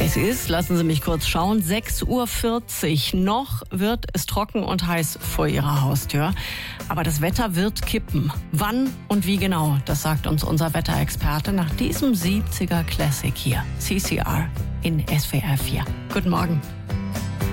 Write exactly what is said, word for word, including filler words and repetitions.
Es ist, lassen Sie mich kurz schauen, sechs Uhr vierzig. Noch wird es trocken und heiß vor Ihrer Haustür. Aber das Wetter wird kippen. Wann und wie genau, das sagt uns unser Wetterexperte nach diesem siebziger Classic hier. C C R in S W R vier. Guten Morgen.